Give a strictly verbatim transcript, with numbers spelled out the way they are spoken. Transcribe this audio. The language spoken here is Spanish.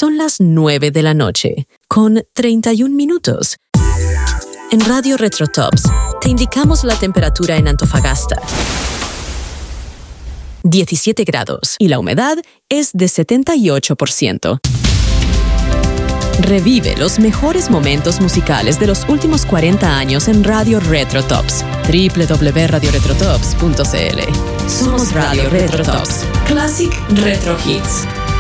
Son las nueve de la noche, con treinta y un minutos. En Radio Retro Tops, te indicamos la temperatura en Antofagasta. diecisiete grados y la humedad es de setenta y ocho por ciento. Revive los mejores momentos musicales de los últimos cuarenta años en Radio Retro Tops. doble u doble u doble u punto radio retro tops punto c l. Somos Radio Retro Tops. Classic Retro Hits.